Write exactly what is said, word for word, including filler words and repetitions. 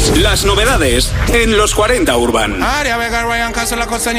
Las novedades en los cuarenta Urban. Aria Vega, Ryan Castro, la cosa